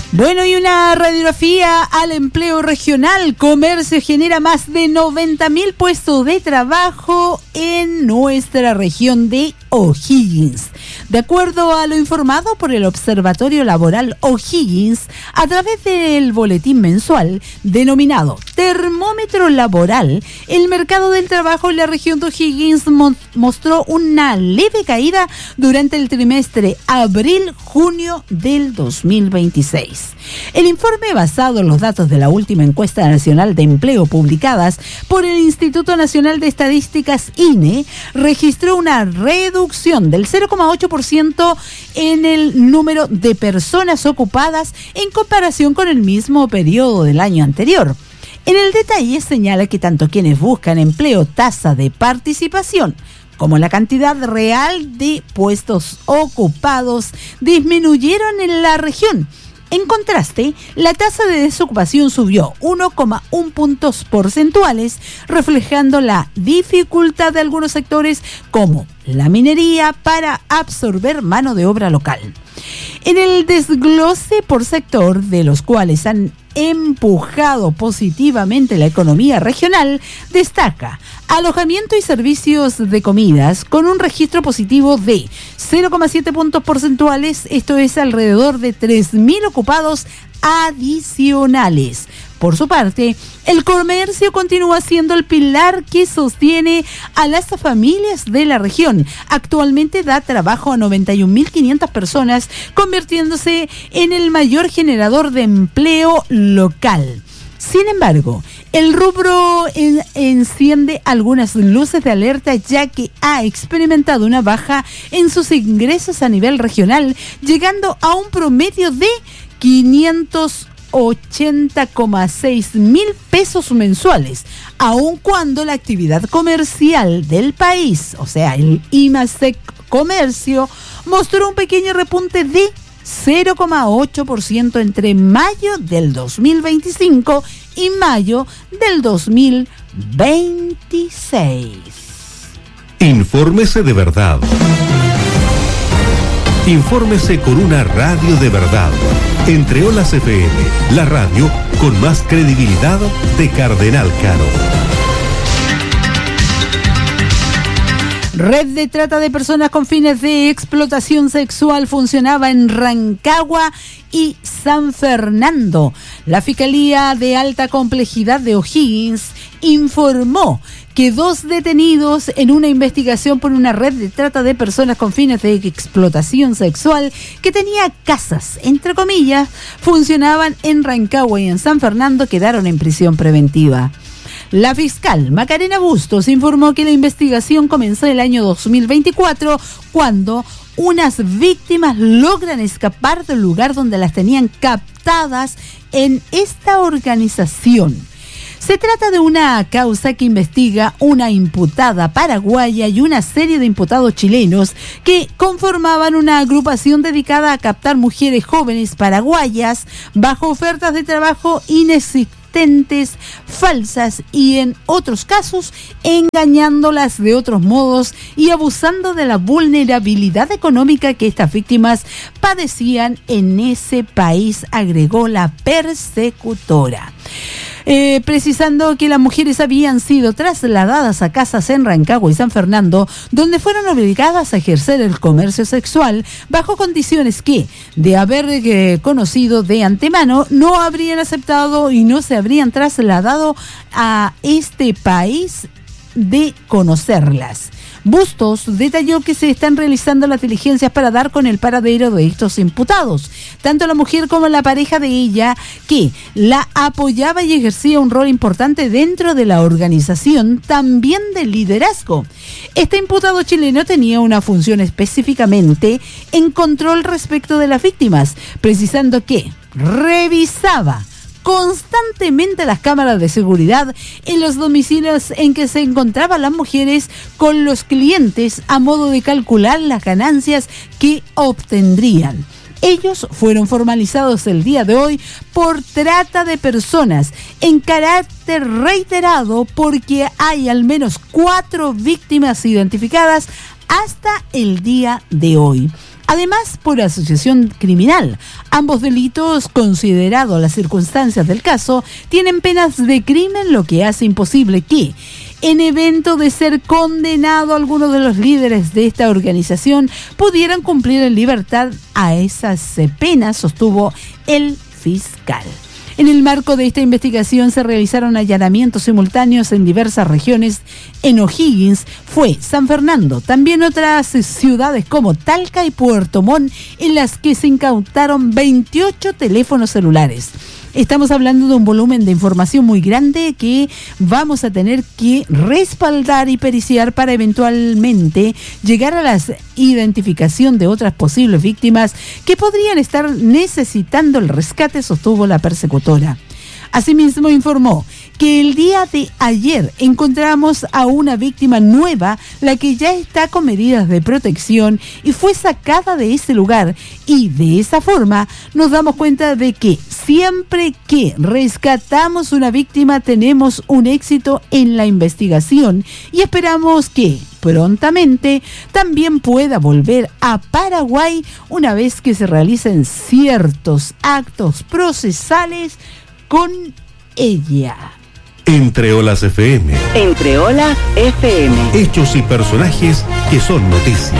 Bueno, y una radiografía al empleo regional. Comercio genera más de 90.000 puestos de trabajo en nuestra región de O'Higgins. De acuerdo a lo informado por el Observatorio Laboral O'Higgins, a través del boletín mensual denominado Termómetro Laboral, el mercado del trabajo en la región de O'Higgins mostró una leve caída durante el trimestre abril-junio del 2026. El informe, basado en los datos de la última encuesta nacional de empleo publicadas por el Instituto Nacional de Estadísticas INE, registró una reducción del 0,8% en el número de personas ocupadas en comparación con el mismo periodo del año anterior. En el detalle señala que tanto quienes buscan empleo, tasa de participación, como la cantidad real de puestos ocupados disminuyeron en la región. En contraste, la tasa de desocupación subió 1,1 puntos porcentuales, reflejando la dificultad de algunos sectores como la minería para absorber mano de obra local. En el desglose por sector, de los cuales han empujado positivamente la economía regional, destaca alojamiento y servicios de comidas con un registro positivo de 0,7 puntos porcentuales, esto es alrededor de 3.000 ocupados adicionales. Por su parte, el comercio continúa siendo el pilar que sostiene a las familias de la región. Actualmente da trabajo a 91.500 personas, convirtiéndose en el mayor generador de empleo local. Sin embargo, el rubro enciende algunas luces de alerta, ya que ha experimentado una baja en sus ingresos a nivel regional, llegando a un promedio de 580,6 mil pesos mensuales, aun cuando la actividad comercial del país, o sea, el IMASEC Comercio, mostró un pequeño repunte de 0,8% entre mayo del 2025 y mayo del 2026. Infórmese de verdad. Infórmese con una radio de verdad. Entre Olas FM, la radio con más credibilidad de Cardenal Caro. Red de trata de personas con fines de explotación sexual funcionaba en Rancagua y San Fernando. La Fiscalía de Alta Complejidad de O'Higgins informó que 2 detenidos en una investigación por una red de trata de personas con fines de explotación sexual que tenía casas, entre comillas, funcionaban en Rancagua y en San Fernando, quedaron en prisión preventiva. La fiscal Macarena Bustos informó que la investigación comenzó en el año 2024, cuando unas víctimas logran escapar del lugar donde las tenían captadas en esta organización. Se trata de una causa que investiga una imputada paraguaya y una serie de imputados chilenos que conformaban una agrupación dedicada a captar mujeres jóvenes paraguayas bajo ofertas de trabajo inexistentes, falsas, y en otros casos engañándolas de otros modos y abusando de la vulnerabilidad económica que estas víctimas padecían en ese país, agregó la persecutora. Precisando que las mujeres habían sido trasladadas a casas en Rancagua y San Fernando, donde fueron obligadas a ejercer el comercio sexual bajo condiciones que, de haber conocido de antemano, no habrían aceptado y no se habrían trasladado a este país de conocerlas. Bustos detalló que se están realizando las diligencias para dar con el paradero de estos imputados. Tanto la mujer como la pareja de ella, que la apoyaba y ejercía un rol importante dentro de la organización, también de liderazgo. Este imputado chileno tenía una función específicamente en control respecto de las víctimas, precisando que revisaba constantemente las cámaras de seguridad en los domicilios en que se encontraban las mujeres con los clientes, a modo de calcular las ganancias que obtendrían. Ellos fueron formalizados el día de hoy por trata de personas en carácter reiterado, porque hay al menos 4 víctimas identificadas hasta el día de hoy. Además, por asociación criminal. Ambos delitos, considerados las circunstancias del caso, tienen penas de crimen, lo que hace imposible que, en evento de ser condenado, algunos de los líderes de esta organización pudieran cumplir en libertad a esas penas, sostuvo el fiscal. En el marco de esta investigación se realizaron allanamientos simultáneos en diversas regiones. En O'Higgins fue San Fernando, también otras ciudades como Talca y Puerto Montt, en las que se incautaron 28 teléfonos celulares. Estamos hablando de un volumen de información muy grande que vamos a tener que respaldar y periciar para eventualmente llegar a la identificación de otras posibles víctimas que podrían estar necesitando el rescate, sostuvo la persecutora. Asimismo, informó que el día de ayer encontramos a una víctima nueva, la que ya está con medidas de protección y fue sacada de ese lugar, y de esa forma nos damos cuenta de que siempre que rescatamos una víctima tenemos un éxito en la investigación y esperamos que prontamente también pueda volver a Paraguay una vez que se realicen ciertos actos procesales con ella. Entre Olas FM. Entre Olas FM. Hechos y personajes que son noticia.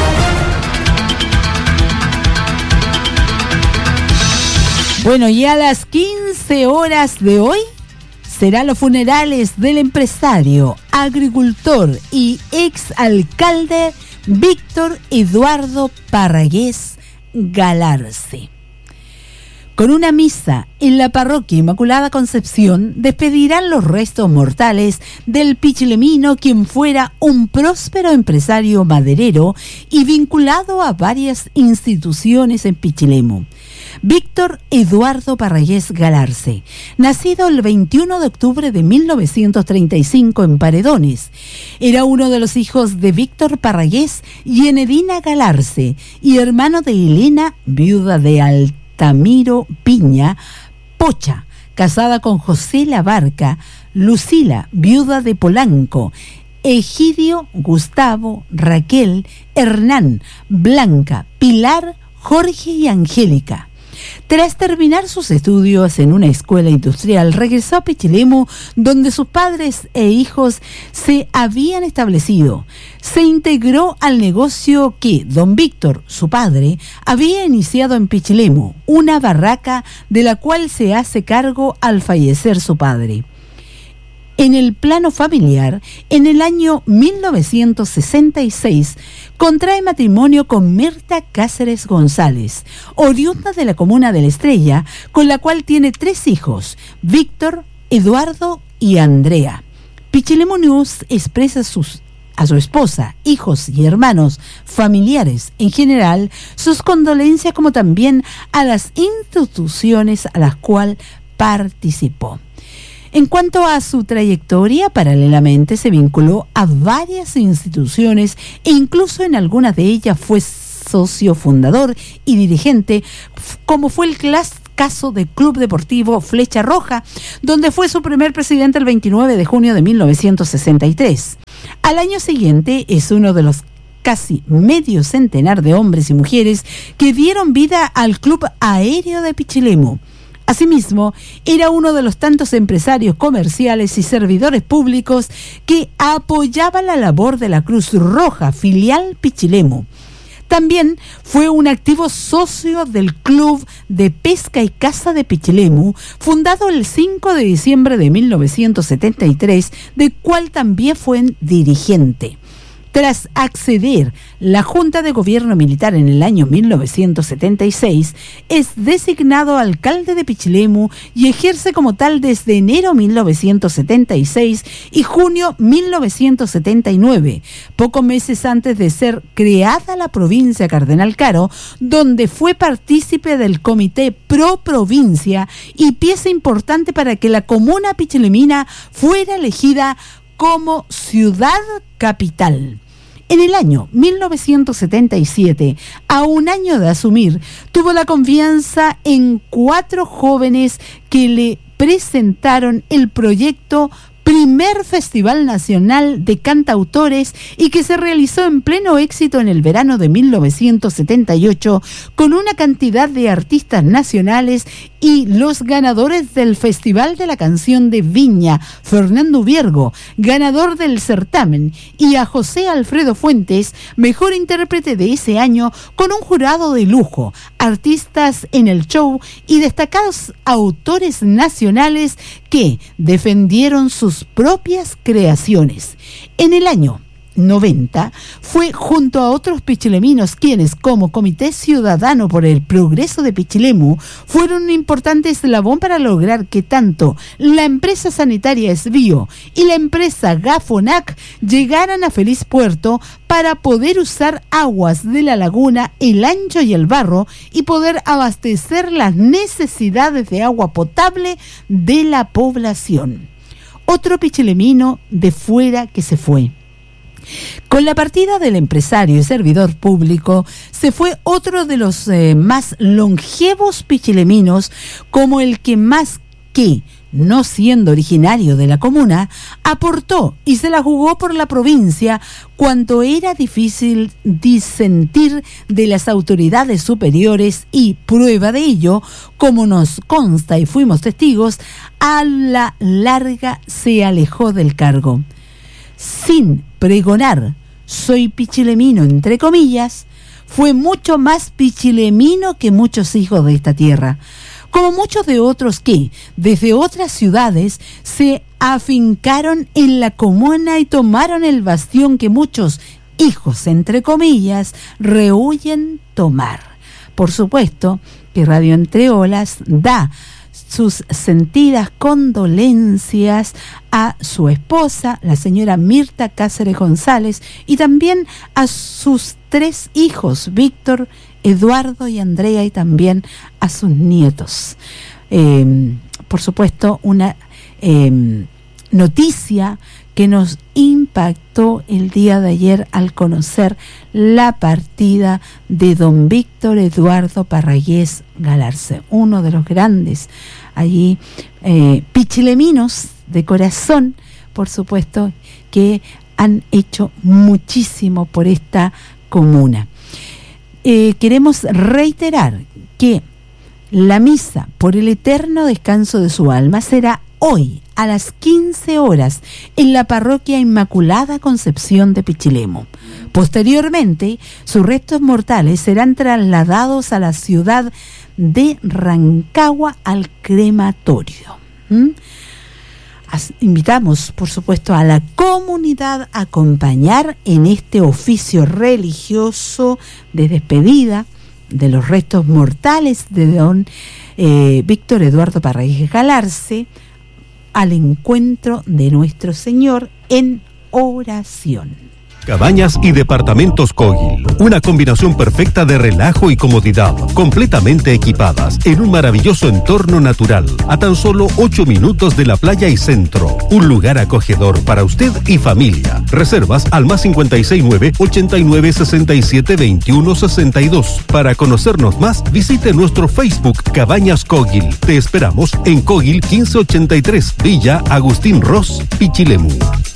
Bueno, y a las 15 horas de hoy serán los funerales del empresario, agricultor y exalcalde Víctor Eduardo Parragués Galarce. Con una misa en la parroquia Inmaculada Concepción, despedirán los restos mortales del pichilemino, quien fuera un próspero empresario maderero y vinculado a varias instituciones en Pichilemu. Víctor Eduardo Parragués Galarce, nacido el 21 de octubre de 1935 en Paredones, era uno de los hijos de Víctor Parragués y Enedina Galarce, y hermano de Elena, viuda de Altamiro Piña Pocha, casada con José Labarca, Lucila, viuda de Polanco, Egidio, Gustavo, Raquel, Hernán, Blanca, Pilar, Jorge y Angélica. Tras terminar sus estudios en una escuela industrial, regresó a Pichilemu, donde sus padres e hijos se habían establecido. Se integró al negocio que don Víctor, su padre, había iniciado en Pichilemu, una barraca de la cual se hace cargo al fallecer su padre. En el plano familiar, en el año 1966, contrae matrimonio con Mirta Cáceres González, oriunda de la comuna de La Estrella, con la cual tiene 3 hijos, Víctor, Eduardo y Andrea. Pichilemu News expresa a su esposa, hijos y hermanos, familiares en general, sus condolencias, como también a las instituciones a las cuales participó. En cuanto a su trayectoria, paralelamente se vinculó a varias instituciones e incluso en algunas de ellas fue socio fundador y dirigente, como fue el caso del Club Deportivo Flecha Roja, donde fue su primer presidente el 29 de junio de 1963. Al año siguiente es uno de los casi medio centenar de hombres y mujeres que dieron vida al Club Aéreo de Pichilemu. Asimismo, era uno de los tantos empresarios comerciales y servidores públicos que apoyaban la labor de la Cruz Roja, filial Pichilemu. También fue un activo socio del Club de Pesca y Caza de Pichilemu, fundado el 5 de diciembre de 1973, del cual también fue dirigente. Tras acceder la Junta de Gobierno Militar en el año 1976, es designado alcalde de Pichilemu y ejerce como tal desde enero 1976 y junio 1979, pocos meses antes de ser creada la provincia Cardenal Caro, donde fue partícipe del Comité Pro Provincia y pieza importante para que la comuna pichilemina fuera elegida como ciudad capital. En el año 1977, a un año de asumir, tuvo la confianza en 4 jóvenes que le presentaron el proyecto primer Festival Nacional de Cantautores y que se realizó en pleno éxito en el verano de 1978 con una cantidad de artistas nacionales y los ganadores del Festival de la Canción de Viña, Fernando Viergo, ganador del certamen, y a José Alfredo Fuentes, mejor intérprete de ese año, con un jurado de lujo, artistas en el show y destacados autores nacionales que defendieron sus propias creaciones. En el año 90 fue junto a otros pichileminos quienes, como Comité Ciudadano por el Progreso de Pichilemu, fueron un importante eslabón para lograr que tanto la empresa sanitaria Esbio y la empresa Gafonac llegaran a Feliz Puerto para poder usar aguas de la laguna, el Ancho y el Barro y poder abastecer las necesidades de agua potable de la población. Otro pichilemino de fuera que se fue. Con la partida del empresario y servidor público, se fue otro de los más longevos pichileminos, como el que más que, no siendo originario de la comuna, aportó y se la jugó por la provincia cuando era difícil disentir de las autoridades superiores y, prueba de ello, como nos consta y fuimos testigos, a la larga se alejó del cargo. Sin pregonar, soy pichilemino, entre comillas, fue mucho más pichilemino que muchos hijos de esta tierra, como muchos de otros que, desde otras ciudades, se afincaron en la comuna y tomaron el bastión que muchos hijos, entre comillas, rehuyen tomar. Por supuesto que Radio Entre Olas da sus sentidas condolencias a su esposa, la señora Mirta Cáceres González, y también a sus 3 hijos, Víctor, Eduardo y Andrea, y también a sus nietos. Por supuesto, una noticia que nos impactó el día de ayer al conocer la partida de don Víctor Eduardo Parragués Galarce, uno de los grandes allí pichileminos de corazón, por supuesto, que han hecho muchísimo por esta comuna. Queremos reiterar que la misa por el eterno descanso de su alma será hoy a las 15 horas en la parroquia Inmaculada Concepción de Pichilemu. Posteriormente, sus restos mortales serán trasladados a la ciudad de Rancagua al crematorio. Invitamos, por supuesto, a la comunidad a acompañar en este oficio religioso de despedida de los restos mortales de don Víctor Eduardo Parragués Galarce, al encuentro de nuestro Señor en oración. Cabañas y departamentos Kogil, una combinación perfecta de relajo y comodidad, completamente equipadas en un maravilloso entorno natural, a tan solo 8 minutos de la playa y centro. Un lugar acogedor para usted y familia. Reservas al +569 89 67 21 62. Para conocernos más, visite nuestro Facebook Cabañas Kogil. Te esperamos en Kogil 1583, Villa Agustín Ross, Pichilemu.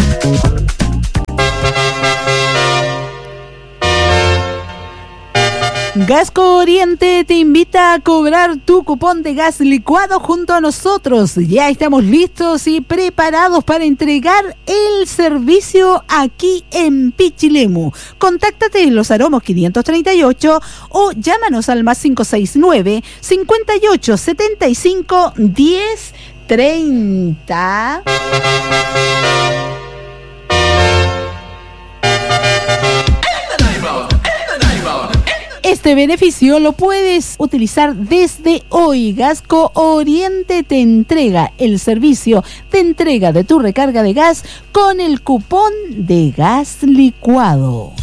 Gasco Oriente te invita a cobrar tu cupón de gas licuado junto a nosotros. Ya estamos listos y preparados para entregar el servicio aquí en Pichilemu. Contáctate en Los Aromos 538 o llámanos al +569 58 75 10 30. Este beneficio lo puedes utilizar desde hoy. Gasco Oriente te entrega el servicio de entrega de tu recarga de gas con el cupón de gas licuado.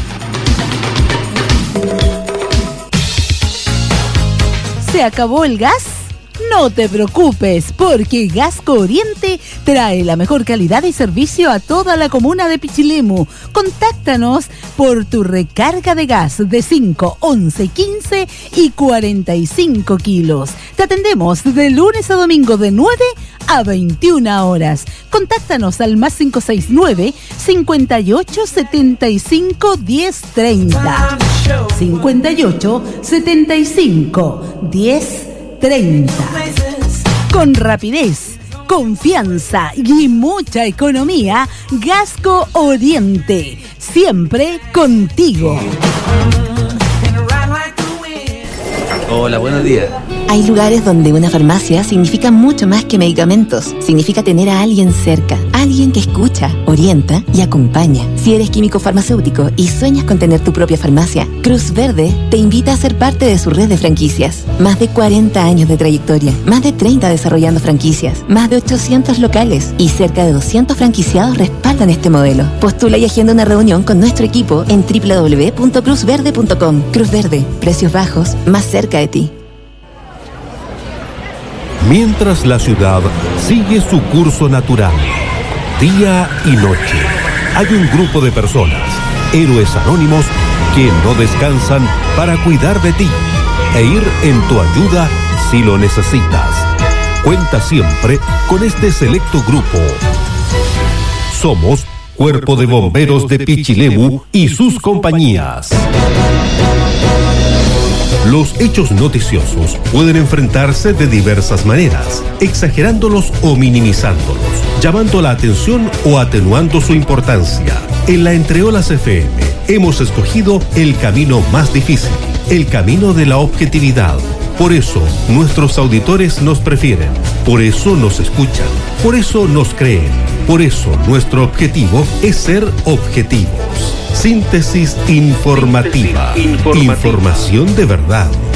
¿Se acabó el gas? No te preocupes, porque Gasco Oriente trae la mejor calidad y servicio a toda la comuna de Pichilemu. Contáctanos por tu recarga de gas de 5, 11, 15 y 45 kilos. Te atendemos de lunes a domingo de 9 a 21 horas. Contáctanos al más 569 58 75 10 30. 58 75 10 30. Con rapidez, confianza y mucha economía, Gasco Oriente, siempre contigo. Hola, buenos días. Hay lugares donde una farmacia significa mucho más que medicamentos. Significa tener a alguien cerca, alguien que escucha, orienta y acompaña. Si eres químico farmacéutico y sueñas con tener tu propia farmacia, Cruz Verde te invita a ser parte de su red de franquicias. Más de 40 años de trayectoria, más de 30 desarrollando franquicias, más de 800 locales y cerca de 200 franquiciados respaldan este modelo. Postula y agenda una reunión con nuestro equipo en www.cruzverde.com. Cruz Verde, precios bajos, más cerca de ti. Mientras la ciudad sigue su curso natural, día y noche, hay un grupo de personas, héroes anónimos, que no descansan para cuidar de ti e ir en tu ayuda si lo necesitas. Cuenta siempre con este selecto grupo. Somos Cuerpo de Bomberos de Pichilemu y sus compañías. Los hechos noticiosos pueden enfrentarse de diversas maneras, exagerándolos o minimizándolos, llamando la atención o atenuando su importancia. En la Entreolas FM hemos escogido el camino más difícil, el camino de la objetividad. Por eso nuestros auditores nos prefieren, por eso nos escuchan, por eso nos creen, por eso nuestro objetivo es ser objetivos. Síntesis informativa. Información de verdad.